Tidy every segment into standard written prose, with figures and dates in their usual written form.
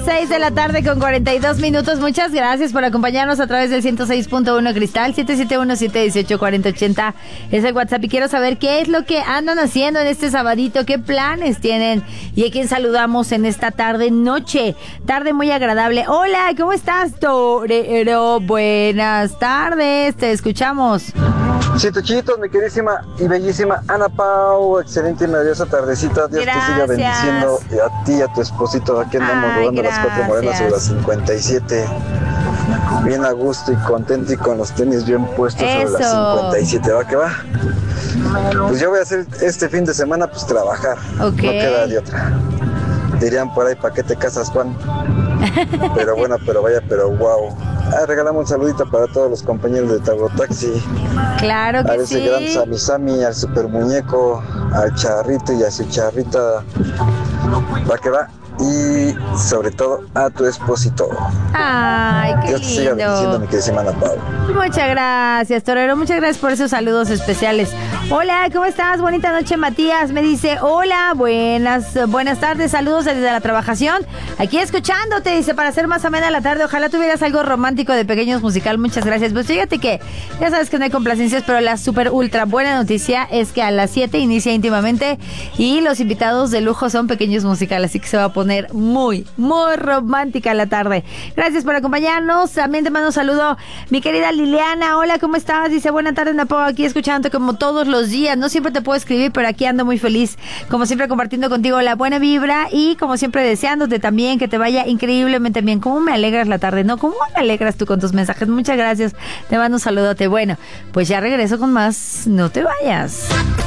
6 de la tarde con 42 minutos. Muchas gracias por acompañarnos a través del 106.1 Cristal. 771-718-4080 es el WhatsApp. Y quiero saber qué es lo que andan haciendo en este sabadito, qué planes tienen y a quién saludamos en esta tarde, noche. Tarde muy agradable. Hola, ¿cómo estás, torero? Buenas tardes, te escuchamos. Chitos, mi queridísima y bellísima Ana Pau, excelente y maravillosa tardecita. Dios te siga bendiciendo, y a ti y a tu esposito. Aquí andamos rodando las 4 morenas sobre las 57. Bien a gusto y contento y con los tenis bien puestos sobre las 57. ¿Va que va? Pues yo voy a hacer este fin de semana, pues trabajar. No queda de otra. Dirían por ahí, ¿para qué te casas, Juan? Pero bueno, pero vaya, pero wow. Regalamos un saludito para todos los compañeros de Tabotaxi. Claro que sí. A ese gran Sammy, al super muñeco, al charrito y a su charrita. Va que va. Y sobre todo a tu esposito. Ay, qué Dios te siga bendiciendo, mi querida Ana Pau. Muchas gracias, torero. Muchas gracias por esos saludos especiales. Hola, ¿cómo estás? Bonita noche, Matías. Me dice, hola, buenas tardes. Saludos desde la trabajación. Aquí escuchándote, dice, para hacer más amena la tarde. Ojalá tuvieras algo romántico de Pequeños Musical. Muchas gracias. Pues fíjate que ya sabes que no hay complacencias, pero la super ultra buena noticia es que a las 7 inicia Íntimamente y los invitados de lujo son Pequeños Musical. Así que se va a poner muy, muy romántica la tarde. Gracias por acompañarnos. También te mando un saludo, mi querida Liliana. Hola, ¿cómo estás? Dice, buena tarde, Napo, aquí escuchándote como todos los días. No siempre te puedo escribir, pero aquí ando muy feliz. Como siempre, compartiendo contigo la buena vibra y como siempre deseándote también que te vaya increíblemente bien. ¿Cómo me alegras la tarde? ¿No? ¿Cómo me alegras tú con tus mensajes? Muchas gracias. Te mando un saludote. Bueno, pues ya regreso con más. No te vayas.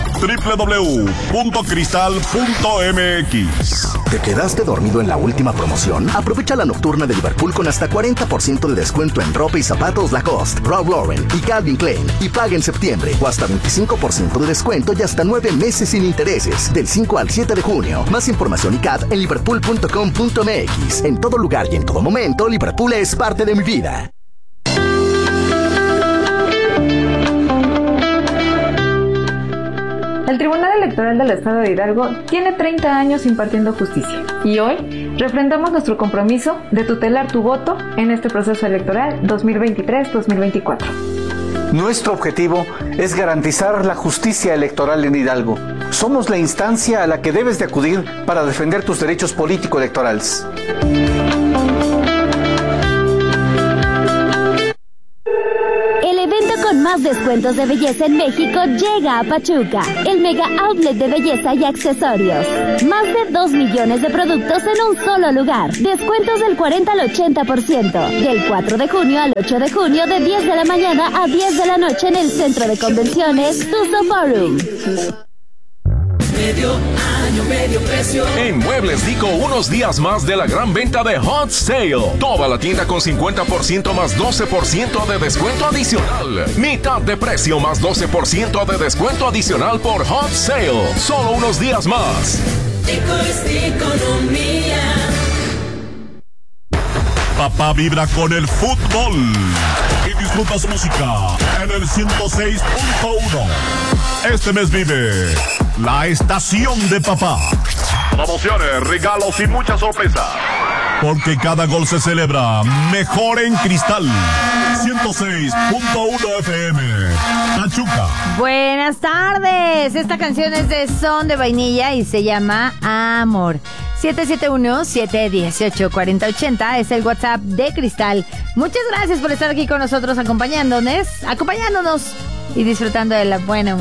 www.cristal.mx. ¿Te quedaste dormido en la última promoción? Aprovecha la nocturna de Liverpool con hasta 40% de descuento en ropa y zapatos Lacoste, Ralph Lauren y Calvin Klein. Y paga en septiembre o hasta 25% de descuento y hasta 9 meses sin intereses. Del 5 al 7 de junio. Más información y CAT en liverpool.com.mx. En todo lugar y en todo momento, Liverpool es parte de mi vida. El Tribunal Electoral del Estado de Hidalgo tiene 30 años impartiendo justicia y hoy refrendamos nuestro compromiso de tutelar tu voto en este proceso electoral 2023-2024. Nuestro objetivo es garantizar la justicia electoral en Hidalgo. Somos la instancia a la que debes de acudir para defender tus derechos político-electorales. Más descuentos de belleza en México llega a Pachuca, el mega outlet de belleza y accesorios. Más de 2 millones de productos en un solo lugar. Descuentos del 40 al 80%. Del 4 de junio al 8 de junio de 10 de la mañana a 10 de la noche en el Centro de Convenciones Tuzo Forum. Medio año, medio precio. En Muebles Dico, unos días más de la gran venta de Hot Sale. Toda la tienda con 50% más 12% de descuento adicional. Mitad de precio más 12% de descuento adicional por Hot Sale. Solo unos días más. Dico es economía. Papá vibra con el fútbol y disfruta su música en el 106.1. Este mes vive la estación de papá. Promociones, regalos y muchas sorpresas. Porque cada gol se celebra mejor en Cristal. 106.1 FM. Pachuca. Buenas tardes. Esta canción es de Son de Vainilla y se llama Amor. 771-718-4080 es el WhatsApp de Cristal. Muchas gracias por estar aquí con nosotros acompañándonos y disfrutando de la buena música.